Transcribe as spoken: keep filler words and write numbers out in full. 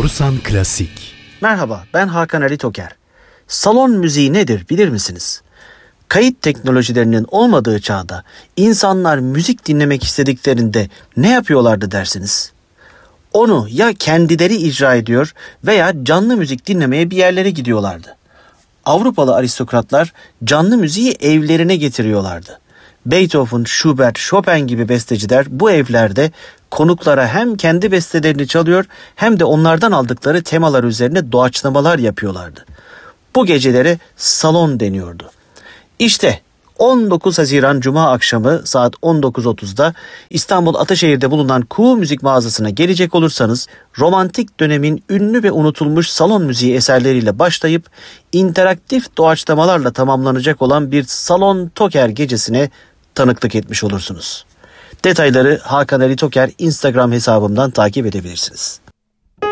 Borusan Klasik. Merhaba, ben Hakan Ali Toker. Salon müziği nedir bilir misiniz? Kayıt teknolojilerinin olmadığı çağda insanlar müzik dinlemek istediklerinde ne yapıyorlardı dersiniz? Onu ya kendileri icra ediyor veya canlı müzik dinlemeye bir yerlere gidiyorlardı. Avrupalı aristokratlar canlı müziği evlerine getiriyorlardı. Beethoven, Schubert, Chopin gibi besteciler bu evlerde konuklara hem kendi bestelerini çalıyor hem de onlardan aldıkları temalar üzerine doğaçlamalar yapıyorlardı. Bu gecelere salon deniyordu. İşte on dokuz Haziran Cuma akşamı saat on dokuz otuzda İstanbul Ataşehir'de bulunan Kuğu Müzik mağazasına gelecek olursanız romantik dönemin ünlü ve unutulmuş salon müziği eserleriyle başlayıp interaktif doğaçlamalarla tamamlanacak olan bir Salon Toker gecesine tanıklık etmiş olursunuz. Detayları Hakan Ali Toker Instagram hesabımdan takip edebilirsiniz.